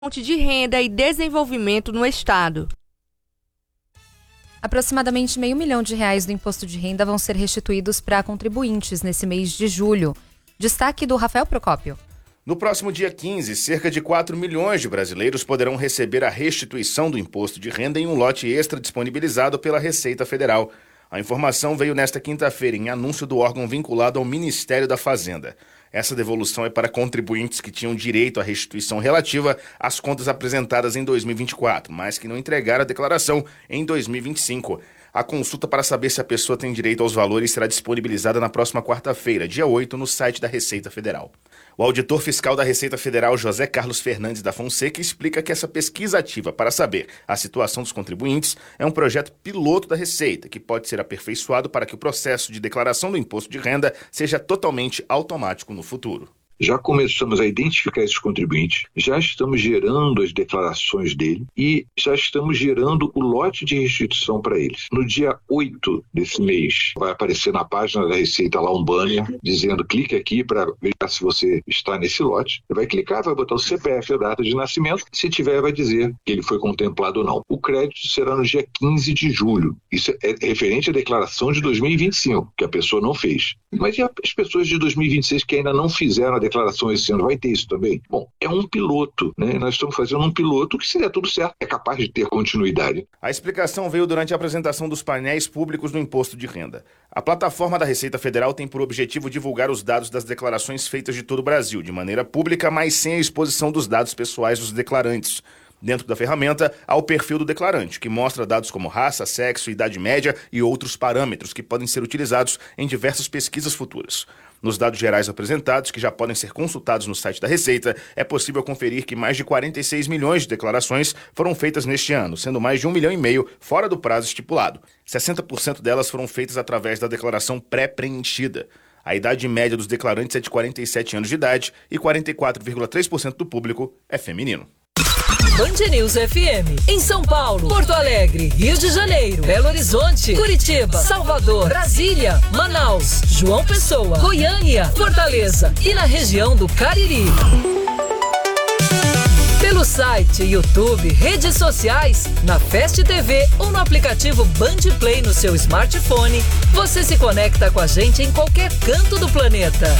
fonte de renda e desenvolvimento no Estado. Aproximadamente R$500 milhão do imposto de renda vão ser restituídos para contribuintes nesse mês de julho. Destaque do Rafael Procópio. No próximo dia 15, cerca de 4 milhões de brasileiros poderão receber a restituição do imposto de renda em um lote extra disponibilizado pela Receita Federal. A informação veio nesta quinta-feira em anúncio do órgão vinculado ao Ministério da Fazenda. Essa devolução é para contribuintes que tinham direito à restituição relativa às contas apresentadas em 2024, mas que não entregaram a declaração em 2025. A consulta para saber se a pessoa tem direito aos valores será disponibilizada na próxima quarta-feira, dia 8, no site da Receita Federal. O auditor fiscal da Receita Federal, José Carlos Fernandes da Fonseca, explica que essa pesquisa ativa para saber a situação dos contribuintes é um projeto piloto da Receita, que pode ser aperfeiçoado para que o processo de declaração do imposto de renda seja totalmente automático no futuro. Já começamos a identificar esses contribuintes, já estamos gerando as declarações dele e já estamos gerando o lote de restituição para eles. No dia 8 desse mês, vai aparecer na página da Receita lá um banner dizendo clique aqui para ver se você está nesse lote. Você vai clicar, vai botar o CPF, a data de nascimento. Se tiver, vai dizer que ele foi contemplado ou não. O crédito será no dia 15 de julho. Isso é referente à declaração de 2025, que a pessoa não fez. Mas e as pessoas de 2026 que ainda não fizeram a declaração esse ano, vai ter isso também? Bom, é um piloto, né? Nós estamos fazendo um piloto que, se der tudo certo, é capaz de ter continuidade. A explicação veio durante a apresentação dos painéis públicos do imposto de renda. A plataforma da Receita Federal tem por objetivo divulgar os dados das declarações feitas de todo o Brasil, de maneira pública, mas sem a exposição dos dados pessoais dos declarantes. Dentro da ferramenta, há o perfil do declarante, que mostra dados como raça, sexo, idade média e outros parâmetros que podem ser utilizados em diversas pesquisas futuras. Nos dados gerais apresentados, que já podem ser consultados no site da Receita, é possível conferir que mais de 46 milhões de declarações foram feitas neste ano, sendo mais de 1,5 milhão fora do prazo estipulado. 60% delas foram feitas através da declaração pré-preenchida. A idade média dos declarantes é de 47 anos de idade e 44,3% do público é feminino. Band News FM, em São Paulo, Porto Alegre, Rio de Janeiro, Belo Horizonte, Curitiba, Salvador, Brasília, Manaus, João Pessoa, Goiânia, Fortaleza e na região do Cariri. Pelo site, YouTube, redes sociais, na Fast TV ou no aplicativo Band Play no seu smartphone, você se conecta com a gente em qualquer canto do planeta.